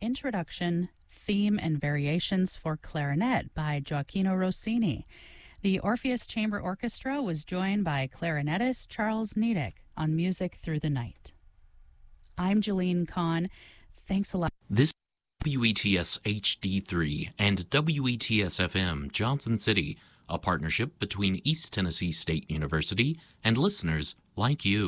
Introduction, Theme and Variations for Clarinet by Gioacchino Rossini. The Orpheus Chamber Orchestra was joined by clarinetist Charles Niedek on Music Through the Night. I'm Jeline Kahn. Thanks a lot. This WETS HD3 and WETS FM Johnson City, a partnership between East Tennessee State University and listeners like you.